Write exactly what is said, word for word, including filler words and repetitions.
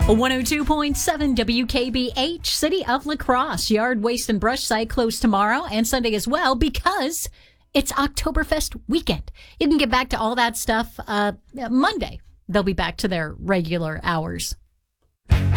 one oh two point seven W K B H, City of La Crosse. Yard, Waste, and Brush site closed tomorrow and Sunday as well because it's Oktoberfest weekend. You can get back to all that stuff uh, Monday. They'll be back to their regular hours.